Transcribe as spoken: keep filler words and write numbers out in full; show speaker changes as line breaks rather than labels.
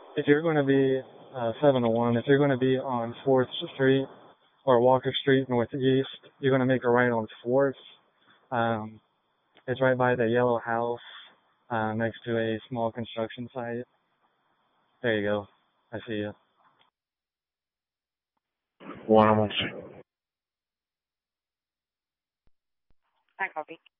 If you're going to be uh, seven oh one, if you're going to be on fourth Street or Walker Street Northeast, you're going to make a right on fourth. Um, it's right by the yellow house uh, next to a small construction site. There you go. I see you.
One, I'm on.
I copy.